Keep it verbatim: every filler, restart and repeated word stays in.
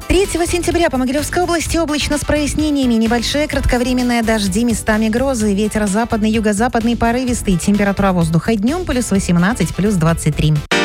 третьего сентября по Могилевской области облачно с прояснениями. Небольшие кратковременные дожди, местами грозы. Ветер западный, юго-западный порывистый. Температура воздуха днем плюс восемнадцать, плюс двадцать три.